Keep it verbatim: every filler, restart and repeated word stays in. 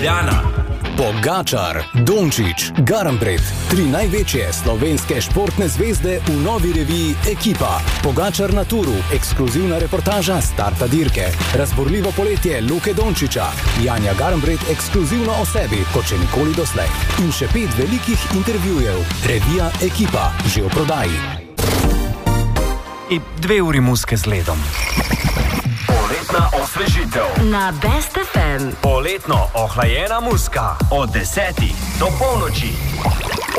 Ljubljana. Pogačar, Dončić, Garnbret, tri največje slovenske športne zvezde v novi reviji Ekipa. Pogačar na turu, ekskluzivna reportaža starta dirke. Razborljivo poletje Luke Dončića. Janja Garnbret ekskluzivno o sebi, kot še nikoli doslej. In še pet velikih intervjujev. Revija Ekipa, že v prodaji. In dve uri muzike z ledom. Poletna osvežitev na Best F M. Poletno ohlajena muzika od desetih do polnoči.